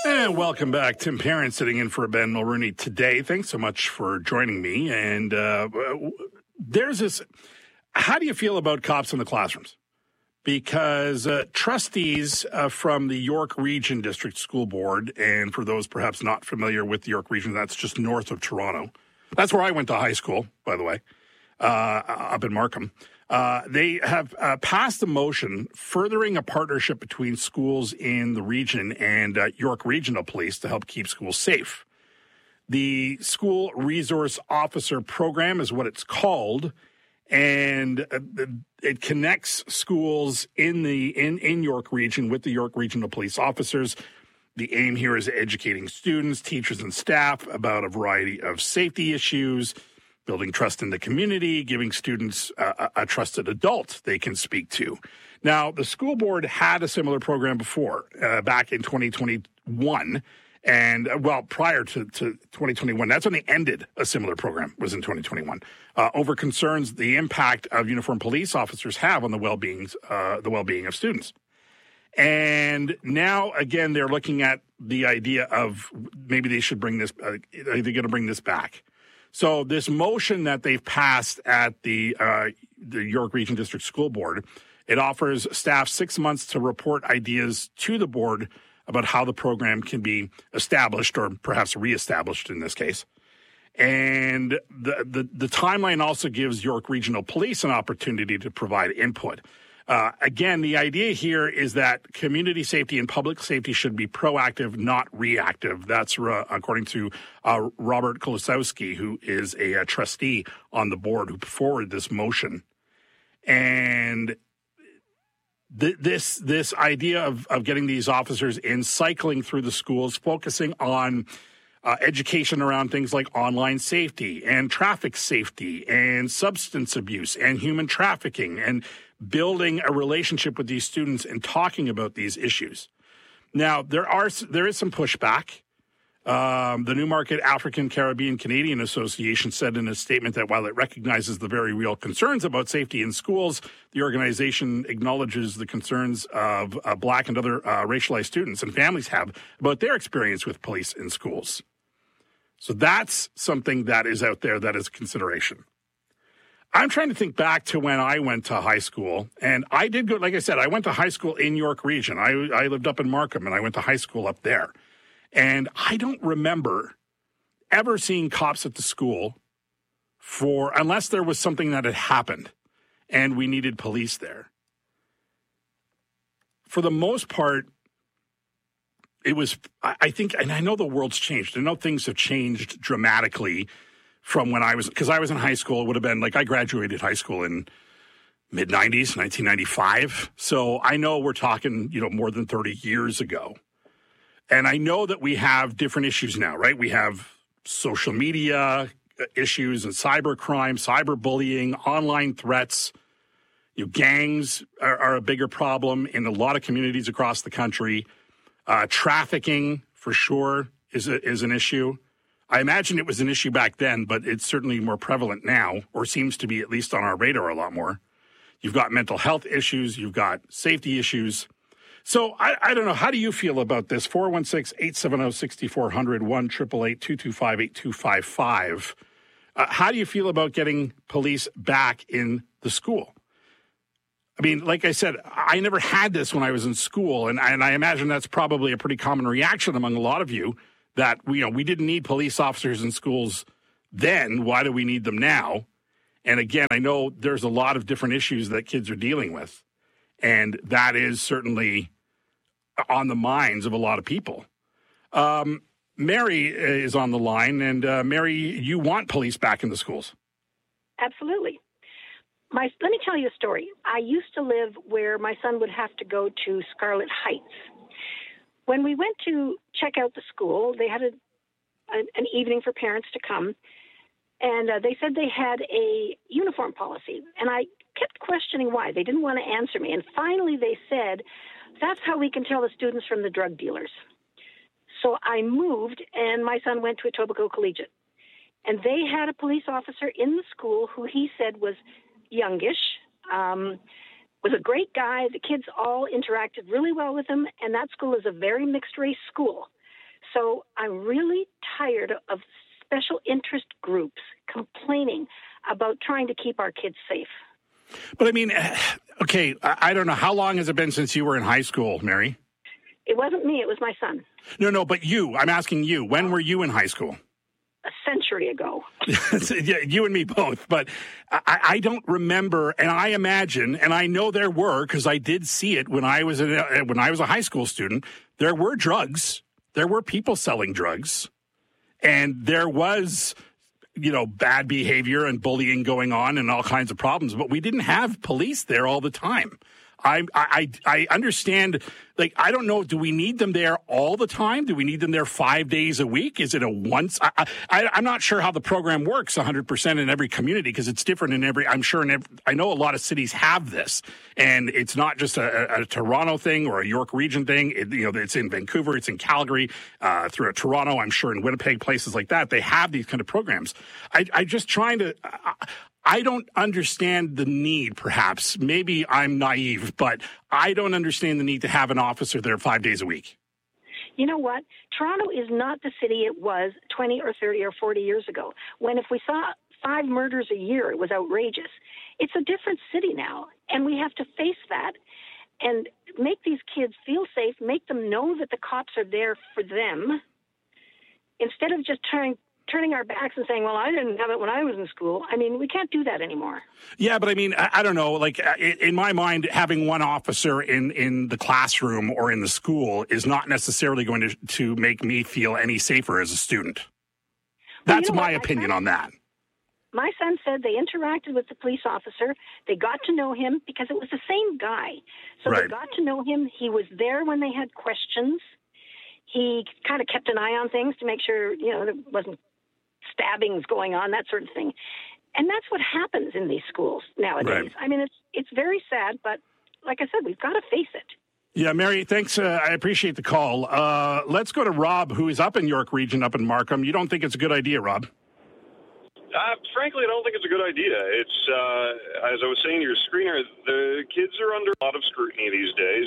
And welcome back. Tim Parent sitting in for Ben Mulrooney today. Thanks so much for joining me. And there's this, how do you feel about cops in the classrooms? Because trustees from the York Region District School Board, and for those perhaps not familiar with the York Region, that's just north of Toronto. That's where I went to high school, by the way, up in Markham. They have passed a motion furthering a partnership between schools in the region and York Regional Police to help keep schools safe. The School Resource Officer Program is what it's called, and it connects schools in York Region with the York Regional Police officers. The aim here is educating students, teachers, and staff about a variety of safety issues, building trust in the community, giving students a trusted adult they can speak to. Now, the school board had a similar program before, back in 2021, and, prior to 2021. That's when they ended a similar program, was in 2021, over concerns the impact of uniformed police officers have on the well-being of students. And now, again, they're looking at the idea of maybe they should bring this, are they going to bring this back? So this motion that they've passed at the York Region District School Board, it offers staff 6 months to report ideas to the board about how the program can be established or perhaps reestablished in this case. And the timeline also gives York Regional Police an opportunity to provide input. Again, the idea here is that community safety and public safety should be proactive, not reactive. That's according to Robert Kolosowski, who is a trustee on the board who forwarded this motion. And this idea of getting these officers in, cycling through the schools, focusing on education around things like online safety and traffic safety and substance abuse and human trafficking, and building a relationship with these students and talking about these issues. Now, there is some pushback. The Newmarket African Caribbean Canadian Association said in a statement that while it recognizes the very real concerns about safety in schools, the organization acknowledges the concerns of Black and other racialized students and families have about their experience with police in schools. So that's something that is out there that is a consideration. I'm trying to think back to when I went to high school, and I did go, like I said, I went to high school in York Region. I lived up in Markham, and I went to high school up there. And I don't remember ever seeing cops at the school unless there was something that had happened and we needed police there. For the most part, it was, I think, and I know the world's changed. I know things have changed dramatically from when because I was in high school. It would have been like I graduated high school in mid-90s, 1995. So I know we're talking, more than 30 years ago. And I know that we have different issues now, right? We have social media issues and cyber crime, cyber bullying, online threats. Gangs are a bigger problem in a lot of communities across the country. Trafficking, for sure, is an issue. I imagine it was an issue back then, but it's certainly more prevalent now, or seems to be at least on our radar a lot more. You've got mental health issues. You've got safety issues. So I don't know. How do you feel about this? 416-870-6400, 1-888-225-8255. How do you feel about getting police back in the school? I mean, like I said, I never had this when I was in school, and I imagine that's probably a pretty common reaction among a lot of you, that we didn't need police officers in schools then. Why do we need them now? And again, I know there's a lot of different issues that kids are dealing with, and that is certainly on the minds of a lot of people. Mary is on the line, and Mary, you want police back in the schools. Absolutely. Let me tell you a story. I used to live where my son would have to go to Scarlet Heights. When we went to check out the school, they had an evening for parents to come, and they said they had a uniform policy. And I kept questioning why. They didn't want to answer me. And finally they said, that's how we can tell the students from the drug dealers. So I moved, and my son went to Etobicoke Collegiate. And they had a police officer in the school who he said was youngish, was a great guy. The kids all interacted really well with him, and that school is a very mixed-race school. So I'm really tired of special interest groups complaining about trying to keep our kids safe. But I mean, okay, I don't know. How long has it been since you were in high school, Mary? It wasn't me. It was my son. No, but you. I'm asking you. When were you in high school? A century ago. Yeah, you and me both. But I don't remember, and I imagine, and I know there were, because I did see it when I was a high school student. There were drugs. There were people selling drugs, and there was, bad behavior and bullying going on and all kinds of problems. But we didn't have police there all the time. I understand, I don't know, do we need them there all the time? Do we need them there 5 days a week? Is it a once? I'm not sure how the program works 100% in every community, because it's different in every, I know a lot of cities have this, and it's not just a Toronto thing or a York Region thing. It's in Vancouver, it's in Calgary, through Toronto, I'm sure in Winnipeg, places like that. They have these kind of programs. I just trying to... I don't understand the need, perhaps. Maybe I'm naive, but I don't understand the need to have an officer there 5 days a week. You know what? Toronto is not the city it was 20 or 30 or 40 years ago, when if we saw 5 murders a year, it was outrageous. It's a different city now, and we have to face that and make these kids feel safe, make them know that the cops are there for them, instead of just turning our backs and saying, well, I didn't have it when I was in school. I mean, we can't do that anymore. Yeah, but I mean, I don't know. In my mind, having one officer in the classroom or in the school is not necessarily going to make me feel any safer as a student. That's my opinion on that. My son said they interacted with the police officer. They got to know him because it was the same guy. So They got to know him. He was there when they had questions. He kind of kept an eye on things to make sure, there wasn't stabbings going on, that sort of thing. And that's what happens in these schools nowadays. Right. I mean, it's very sad, but like I said, we've got to face it. Yeah, Mary, thanks. I appreciate the call. Let's go to Rob, who is up in York Region, up in Markham. You don't think it's a good idea, Rob? Frankly, I don't think it's a good idea. It's, as I was saying to your screener, the kids are under a lot of scrutiny these days.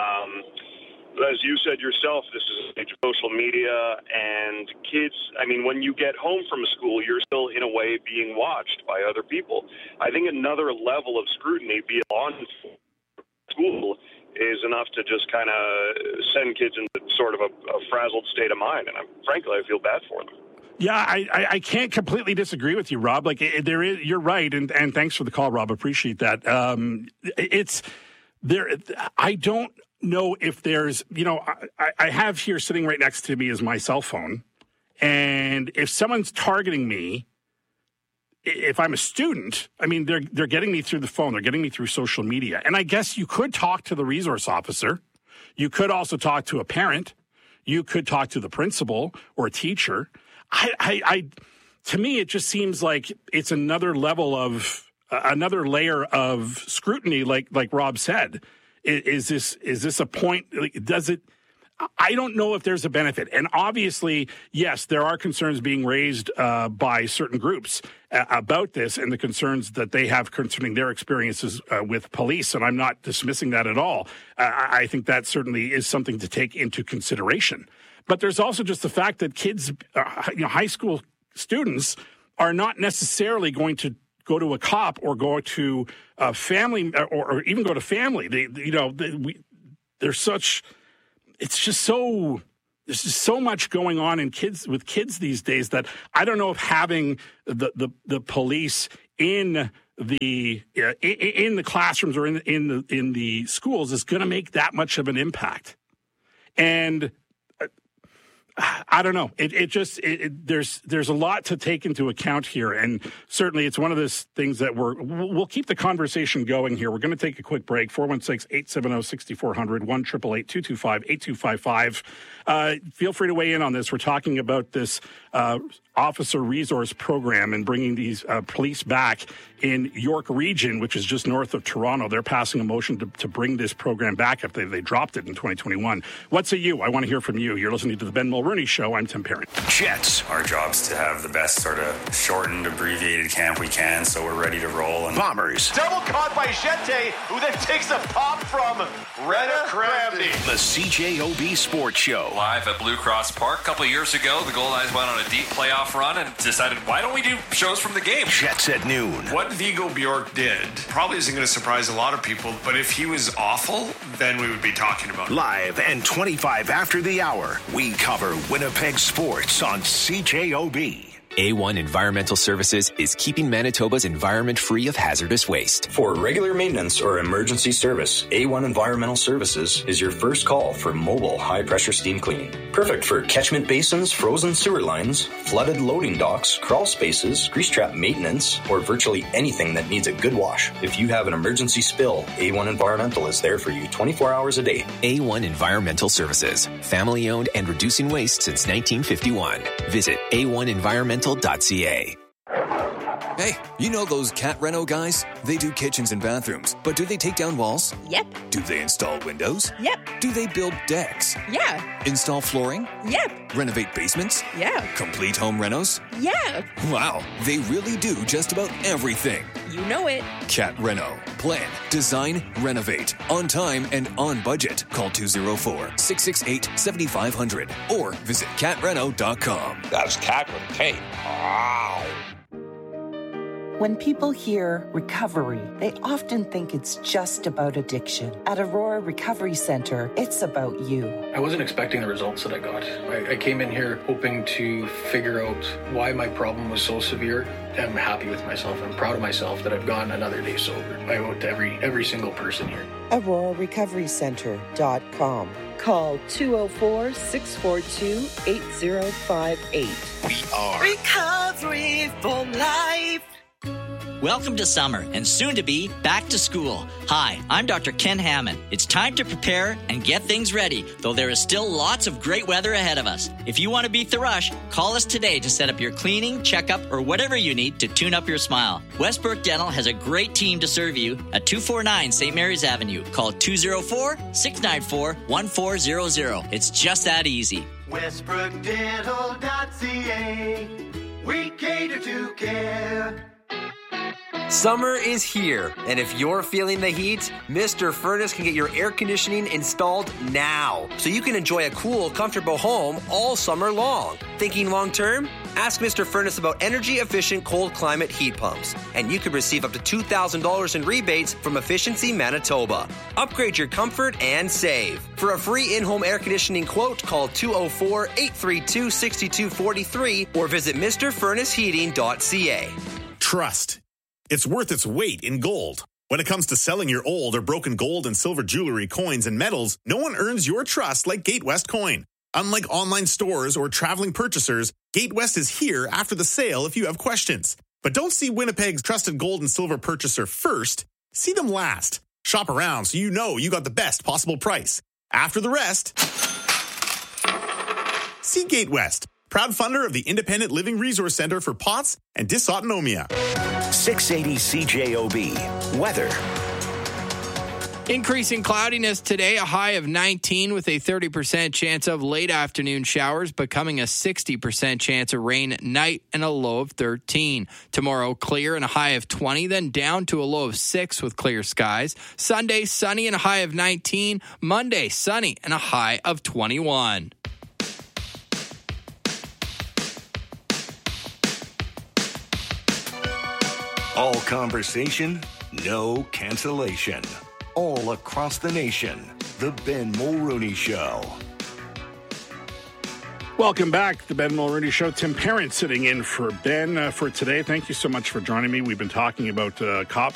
As you said yourself, this is age of social media, and kids, I mean, when you get home from school, you're still, in a way, being watched by other people. I think another level of scrutiny beyond school is enough to just kind of send kids into sort of a frazzled state of mind, and frankly, I feel bad for them. Yeah, I can't completely disagree with you, Rob. You're right, and thanks for the call, Rob. Appreciate that. I don't know if there's, I have here sitting right next to me is my cell phone. And if someone's targeting me, if I'm a student, I mean, they're getting me through the phone. They're getting me through social media. And I guess you could talk to the resource officer. You could also talk to a parent. You could talk to the principal or a teacher. To me, it just seems like it's another level of, another layer of scrutiny, like Rob said. Is this a point? Does it? I don't know if there's a benefit. And obviously, yes, there are concerns being raised by certain groups about this and the concerns that they have concerning their experiences with police. And I'm not dismissing that at all. I think that certainly is something to take into consideration. But there's also just the fact that kids, high school students, are not necessarily going to go to a cop or go to a family or even go to family. There's just so much going on with kids these days that I don't know if having the police in the classrooms or in the schools is going to make that much of an impact. And I don't know. There's a lot to take into account here, and certainly it's one of those things that we'll keep the conversation going here. We're going to take a quick break. 416-870-6400, 1-888-225-8255. Feel free to weigh in on this. We're talking about this officer resource program and bringing these police back in York Region, which is just north of Toronto. They're passing a motion to bring this program back after they dropped it in 2021. What say you? I want to hear from you. You're listening to the Ben Mulroney Show. I'm Tim Parent. Jets. Our job's to have the best sort of shortened, abbreviated camp we can, so we're ready to roll. And Bombers. Double caught by Jete, who then takes a pop from Rena Cramby. The CJOB Sports Show. Live at Blue Cross Park. A couple of years ago, the Gold Eyes went on a deep playoff run and decided, why don't we do shows from the game? Jets at noon. What Viggo Bjork did probably isn't going to surprise a lot of people, but if he was awful, then we would be talking about it. Live and 25 after the hour, we cover Winnipeg sports on CJOB. A1 Environmental Services is keeping Manitoba's environment free of hazardous waste. for regular maintenance or emergency service, A1 Environmental Services is your first call for mobile high-pressure steam cleaning. Perfect for catchment basins, frozen sewer lines, flooded loading docks, crawl spaces, grease trap maintenance, or virtually anything that needs a good wash. If you have an emergency spill, A1 Environmental is there for you 24 hours a day. A1 Environmental Services, family-owned and reducing waste since 1951. Visit a1environmental.ca. Hey, you know those Cat Reno guys? They do kitchens and bathrooms, but do they take down walls? Yep. Do they install windows? Yep. Do they build decks? Yeah. Install flooring? Yep. Renovate basements? Yeah. Complete home renos? Yeah. Wow, they really do just about everything. You know it. Cat Reno. Plan, design, renovate. On time and on budget. Call 204-668-7500 or visit catreno.com. That's cat with a K. Wow. When people hear recovery, they often think it's just about addiction. At Aurora Recovery Center, it's about you. I wasn't expecting the results that I got. I came in here hoping to figure out why my problem was so severe. I'm happy with myself. I'm proud of myself that I've gone another day sober. I owe it to every single person here. AuroraRecoveryCenter.com. Call 204-642-8058. We are Recovery for Life. Welcome to summer and soon to be back to school. Hi, I'm Dr. Ken Hammond. It's time to prepare and get things ready, though there is still lots of great weather ahead of us. If you want to beat the rush, call us today to set up your cleaning, checkup, or whatever you need to tune up your smile. Westbrook Dental has a great team to serve you at 249 St. Mary's Avenue. Call 204-694-1400. It's just that easy. WestbrookDental.ca. We cater to care. Summer is here, and if you're feeling the heat, Mr. Furnace can get your air conditioning installed now, so you can enjoy a cool, comfortable home all summer long. Thinking long term? Ask Mr. Furnace about energy-efficient cold climate heat pumps, and you could receive up to $2,000 in rebates from Efficiency Manitoba. Upgrade your comfort and save. For a free in-home air conditioning quote, call 204-832-6243 or visit MrFurnaceHeating.ca. Trust. It's worth its weight in gold. When it comes to selling your old or broken gold and silver jewelry, coins, and metals, no one earns your trust like Gatewest Coin. Unlike online stores or traveling purchasers, Gatewest is here after the sale if you have questions. But don't see Winnipeg's trusted gold and silver purchaser first. See them last. Shop around so you know you got the best possible price. After the rest, see Gatewest, proud funder of the Independent Living Resource Center for POTS and Dysautonomia. 680 CJOB. Weather. Increasing cloudiness today, a high of 19 with a 30% chance of late afternoon showers, becoming a 60% chance of rain at night and a low of 13. Tomorrow, clear and a high of 20, then down to a low of 6 with clear skies. Sunday, sunny and a high of 19. Monday, sunny and a high of 21. All conversation, no cancellation. All across the nation. The Ben Mulroney Show. Welcome back, the Ben Mulroney Show. Tim Parent sitting in for Ben for today. Thank you so much for joining me. We've been talking about cops